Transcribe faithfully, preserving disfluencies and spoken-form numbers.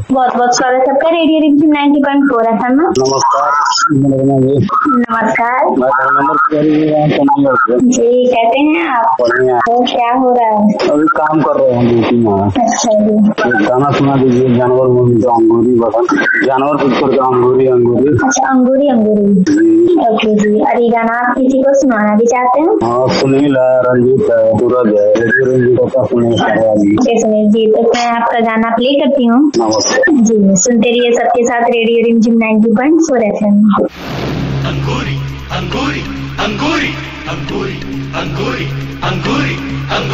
बहुत बहुत स्वागत है आपका रेडियो रिमझिम नाइंटी पॉइंट फोर एफएम में। नमस्कार नमस्कार। मैं धर्मेंद्र तिवारी जी, कैसे हैं आप? बढ़िया। तो क्या हो रहा है? अभी काम कर रहे हैं ड्यूटी में। अच्छा जी। एक गाना सुना दीजिए, जानवर मूवी का अंगूरी बसंत, जानवर पिक्चर का अंगूरी अंगूरी। अच्छा, अंगूरी अंगूरी। ओके जी। और ये गाना आप किसी को सुनाना भी चाहते हैं? हाँ, सुनील है, रंजीत है, सूरज है, रेडियो रंजीत का सुनील जी। ओके सुनील जी, तो मैं आपका गाना प्ले करती हूँ। नमस्ते जी, सुनते रहिए सबके साथ रेडियो रिमझिम नाइंटी पॉइंट फोर एफएम। अंगूरी अंगूरी अंगूरी अंगूरी अंगूरी अंगूरी अंगूरी।